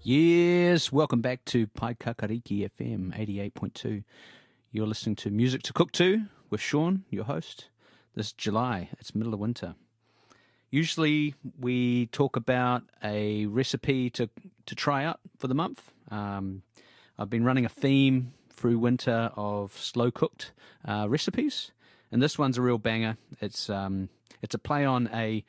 Yes, welcome back to Paikakariki FM 88.2. You're listening to Music to Cook To with Sean, your host. This is July, it's middle of winter. Usually we talk about a recipe to try out for the month. I've been running a theme through winter of slow-cooked recipes, and this one's a real banger. It's a play on a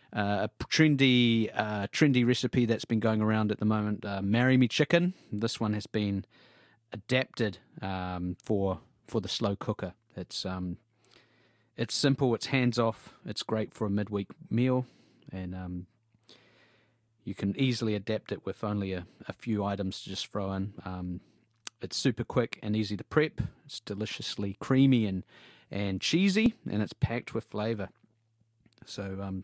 trendy recipe that's been going around at the moment. Marry Me Chicken. This one has been adapted for the slow cooker. It's simple. It's hands off. It's great for a midweek meal, and you can easily adapt it with only a few items to just throw in. It's super quick and easy to prep. It's deliciously creamy and cheesy, and it's packed with flavour. So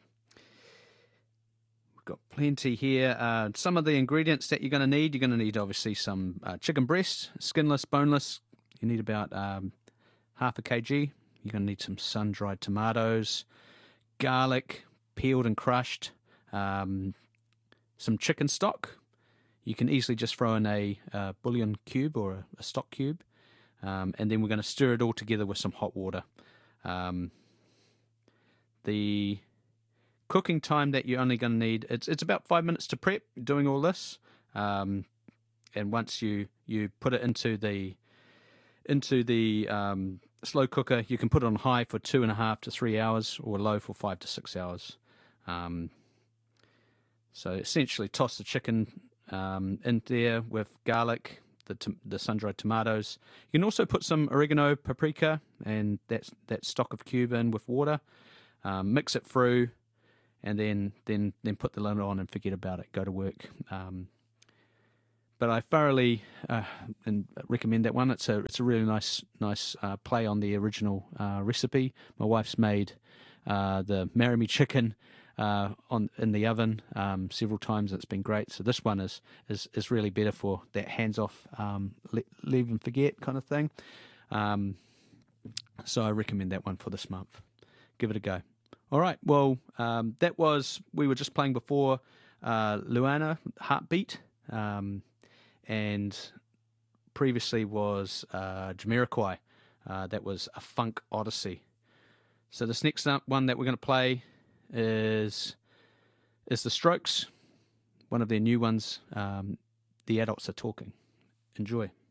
got plenty here. Some of the ingredients that you're going to need obviously some chicken breast, skinless, boneless. You need about half a kg. You're going to need some sun-dried tomatoes, garlic, peeled and crushed, some chicken stock. You can easily just throw in a bouillon cube or a stock cube, and then we're going to stir it all together with some hot water. The cooking time that you're only going to need, it's about 5 minutes to prep doing all this, and once you put it into the slow cooker, you can put it on high for 2.5 to 3 hours or low for 5 to 6 hours. So essentially toss the chicken in there with garlic, the sun-dried tomatoes. You can also put some oregano, paprika, and that stock of cube in with water. Mix it through, and then put the lid on and forget about it. Go to work. But I thoroughly recommend that one. It's a really nice play on the original recipe. My wife's made the Marry Me Chicken in the oven several times. It's been great. So this one is really better for that hands off, leave and forget kind of thing. So I recommend that one for this month. Give it a go. All right, well, we were just playing before Luana, Heartbeat, and previously was Jamiroquai, that was A Funk Odyssey. So this next one that we're going to play is The Strokes, one of their new ones, The Adults Are Talking. Enjoy.